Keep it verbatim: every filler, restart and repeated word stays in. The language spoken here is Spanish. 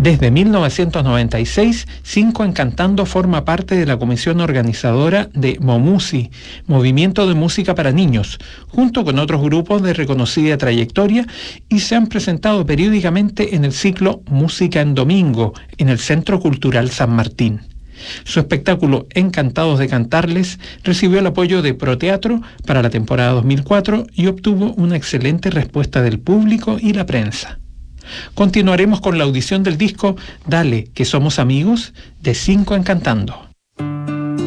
Desde mil novecientos noventa y seis, Cinco Encantando forma parte de la comisión organizadora de MOMUSI, Movimiento de Música para Niños, junto con otros grupos de reconocida trayectoria, y se han presentado periódicamente en el ciclo Música en Domingo, en el Centro Cultural San Martín. Su espectáculo Encantados de Cantarles recibió el apoyo de Proteatro para la temporada dos mil cuatro y obtuvo una excelente respuesta del público y la prensa. Continuaremos con la audición del disco Dale, que somos amigos, de Cinco Encantando.